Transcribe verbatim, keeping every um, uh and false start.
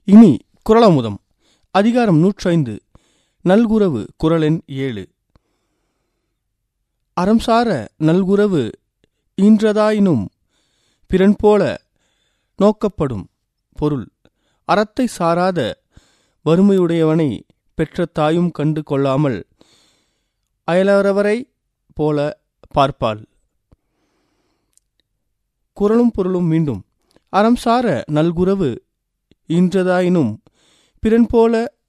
இனி குறளமுதம். அதிகாரம் நூற்றைந்து. நல்குரவு. குறளெண் ஏழு. அறம்சார நல்குரவு ஈன்றதாயினும் பிறன்போல நோக்கப்படும். பொருள்: அறத்தை சாராத வறுமையுடையவனை பெற்ற தாயும் கண்டு கொள்ளாமல் அயலவரை போல பார்ப்பாள். குறளும் பொருளும் மீண்டும். அறம்சார நல்குரவு ஈன்றதாயினும் பிறன்போல